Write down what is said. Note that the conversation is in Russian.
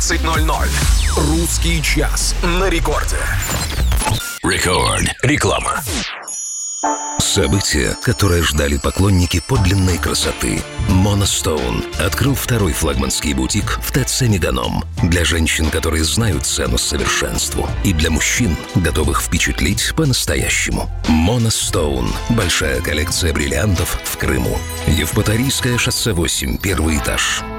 19:00. Русский час на рекорде. Рекорд. Реклама. Событие, которое ждали поклонники подлинной красоты. Monostone открыл второй флагманский бутик в ТЦ «Меганом». Для женщин, которые знают цену совершенству. И для мужчин, готовых впечатлить по-настоящему. Monostone. Большая коллекция бриллиантов в Крыму. Евпаторийское шоссе 8, первый этаж.